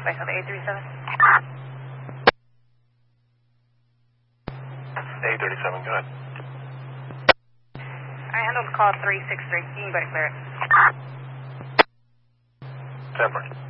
back on the 837. 837, go ahead. I handled call 363. You can go to clear it. Temper.